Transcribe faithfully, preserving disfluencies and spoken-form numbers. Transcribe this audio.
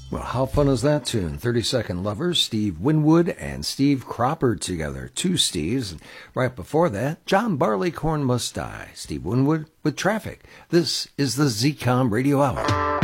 Well, how fun is that tune? thirty-second Lovers, Steve Winwood and Steve Cropper together. Two Steves. And right before that, John Barleycorn Must Die. Steve Winwood with Traffic. This is the Z COM Radio Hour.